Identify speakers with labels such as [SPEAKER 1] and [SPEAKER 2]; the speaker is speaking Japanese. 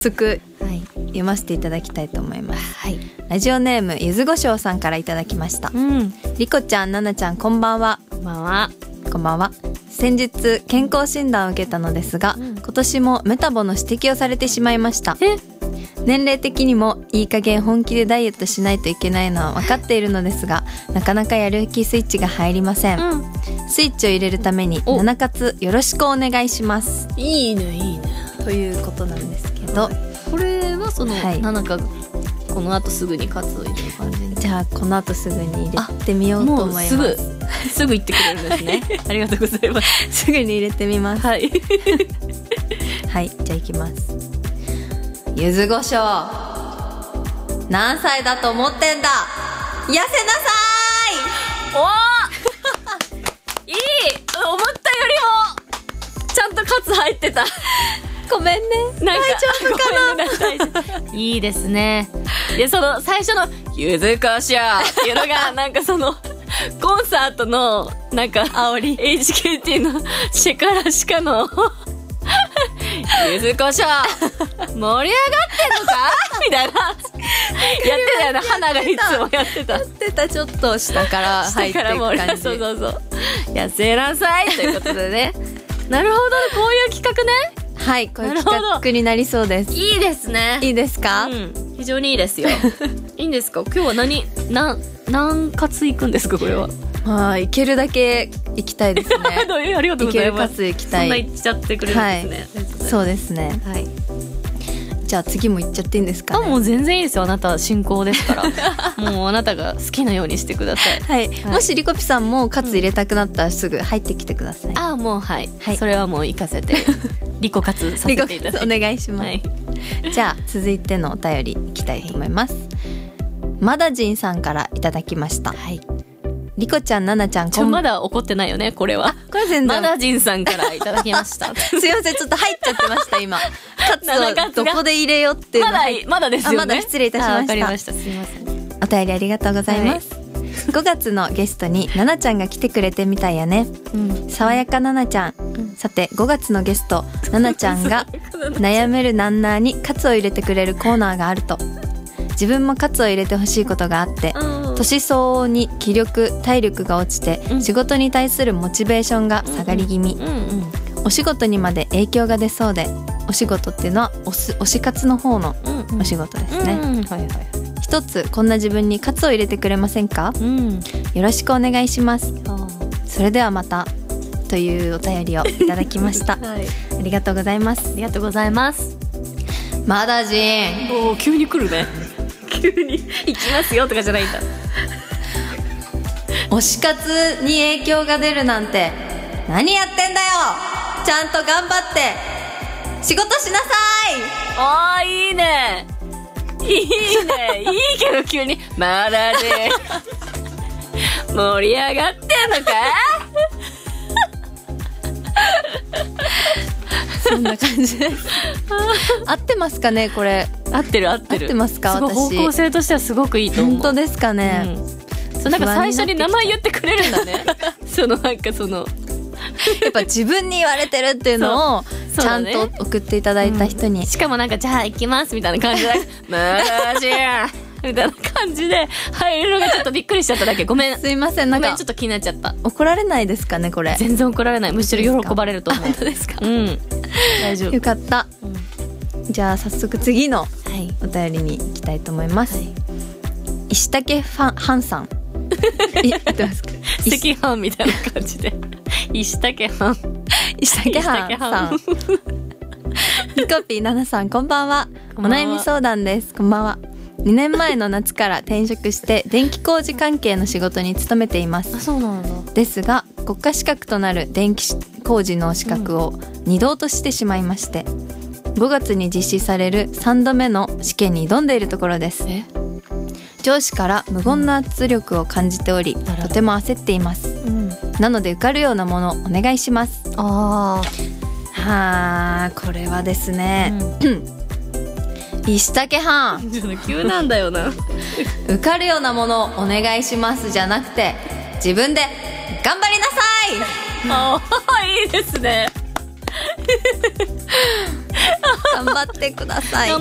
[SPEAKER 1] 早速、読ませていただきたいと思います、
[SPEAKER 2] はい、
[SPEAKER 1] ラジオネームゆずごしょうさんからいただきました、りこちゃん、ななちゃん、こんばんは。
[SPEAKER 2] こんばんは。
[SPEAKER 1] こんばんは。先日健康診断を受けたのですが、今年もメタボの指摘をされてしまいました。年齢的にもいい加減本気でダイエットしないといけないのは分かっているのですが、なかなかやる気スイッチが入りません、スイッチを入れるために7活よろしくお願いします。
[SPEAKER 2] いいねいいね
[SPEAKER 1] ということなんですけど、
[SPEAKER 2] これはその、
[SPEAKER 1] はい、
[SPEAKER 2] なんかこの後すぐに活を入れる感じで、
[SPEAKER 1] じゃあこの後すぐに入れてみようと思います。
[SPEAKER 2] もうすぐ言ってくれるんですねありがとうございます。
[SPEAKER 1] すぐに入れてみます。
[SPEAKER 2] はい
[SPEAKER 1] はい、じゃあいきます。ゆずごしょう、何歳だと思ってんだ、痩せなさ
[SPEAKER 2] い。いい、思ったよりもちゃんとカツ入ってた
[SPEAKER 1] ごめんね、
[SPEAKER 2] なんか
[SPEAKER 1] 大丈夫かな。
[SPEAKER 2] いいですね。で、その最初のゆずこしょうっていうのがなんかそのコンサートのなんか煽り HKT のシェカラシカのゆずこしょう盛り上がってんのかみたいなやってたよね。花がいつもやってた
[SPEAKER 1] ちょっと下から入っていく感じ。
[SPEAKER 2] そう痩せなさいということでねなるほど、こういう企画ね。
[SPEAKER 1] はい、こういう企画になりそうです。
[SPEAKER 2] いいですね。
[SPEAKER 1] いいですか、
[SPEAKER 2] 非常にいいですよいいんですか。今日は何活いくんですかこれは。
[SPEAKER 1] いけるだけ行きたいですね
[SPEAKER 2] ありがとうございます。
[SPEAKER 1] いける数行きたい。
[SPEAKER 2] そんな言っちゃってくれるんですね、
[SPEAKER 1] はい、そうですね、
[SPEAKER 2] はい、
[SPEAKER 1] じゃあ次も行っちゃっていいんですかね。
[SPEAKER 2] もう全然いいですよ。あなたは進行ですからもうあなたが好きなようにしてください
[SPEAKER 1] はい、もしリコピさんもカツ入れたくなったらすぐ入ってきてください。
[SPEAKER 2] もうはい、それはもう行かせてリコカツさせていただいて
[SPEAKER 1] お願いします、
[SPEAKER 2] はい、
[SPEAKER 1] じゃあ続いてのお便りいきたいと思います、マダジンさんからいただきました。リコちゃん、ナナちゃん、
[SPEAKER 2] まだ怒ってないよねこれは。
[SPEAKER 1] これ全然
[SPEAKER 2] マダジンさんからいただきました
[SPEAKER 1] すいません、ちょっと入っちゃってました今カツをどこで入れようっていうの
[SPEAKER 2] まだですよね。
[SPEAKER 1] まだ失礼いたしました。
[SPEAKER 2] わかりました、すいません。
[SPEAKER 1] お便りありがとうございます、5月のゲストにナナちゃんが来てくれてみたいやね、爽やかナナちゃん、さて5月のゲストナナちゃんが悩めるナンナーにカツを入れてくれるコーナーがあると。自分もカツを入れてほしいことがあって、年相応に気力体力が落ちて、仕事に対するモチベーションが下がり気味、お仕事にまで影響が出そうで、お仕事っていうのは推し活の方のお仕事ですね、一つこんな自分にカツを入れてくれませんか、よろしくお願いします。それではまたというお便りをいただきました、ありがとうございます。
[SPEAKER 2] ありがとうございます。
[SPEAKER 1] マダジン、
[SPEAKER 2] 急に来るね急に行きますよとかじゃないんだ。
[SPEAKER 1] 推し活に影響が出るなんて何やってんだよ、ちゃんと頑張って仕事しなさい。
[SPEAKER 2] いいねいいけど急にまだね盛り上がってんのか
[SPEAKER 1] そんな感じです合ってますかねこれ。
[SPEAKER 2] 合ってる合
[SPEAKER 1] ってますか。
[SPEAKER 2] すごい
[SPEAKER 1] 私
[SPEAKER 2] 方向性としてはすごくいいと思う。
[SPEAKER 1] 本当ですかね、
[SPEAKER 2] そうなんか最初に名前言ってくれるんだねそのなんかその
[SPEAKER 1] やっぱ自分に言われてるっていうのをちゃんと送っていただいた人に、
[SPEAKER 2] しかもなんかじゃあ行きますみたいな感じでマジやみたいな感じで入るのがちょっとびっくりしちゃっただけ。ごめん、
[SPEAKER 1] すいません。なんか
[SPEAKER 2] ちょっと気になっちゃった。
[SPEAKER 1] 怒られないですかねこれ。
[SPEAKER 2] 全然怒られない、むしろ喜ばれると思う。
[SPEAKER 1] 本当ですか、
[SPEAKER 2] 大丈夫。
[SPEAKER 1] よかった、じゃあ早速次のお便りに行きたいと思います、石竹ハンさん言ってますか
[SPEAKER 2] 赤飯みたいな感じで石竹ハン
[SPEAKER 1] さんリコピーナナさん、こんばんは。お悩み相談です。こんばんは。2年前の夏から転職して電気工事関係の仕事に勤めています。
[SPEAKER 2] そうなんだ。
[SPEAKER 1] ですが国家資格となる電気工事の資格を2度としてしまいまして、5月に実施される3度目の試験に挑んでいるところです。上司から無言の圧力を感じており、とても焦っています、なので受かるようなものお願いします。これはですね、石竹藩
[SPEAKER 2] 急なんだよな
[SPEAKER 1] 受かるようなものお願いしますじゃなくて、自分で頑張りなさい。
[SPEAKER 2] いいですね
[SPEAKER 1] 頑張ってください。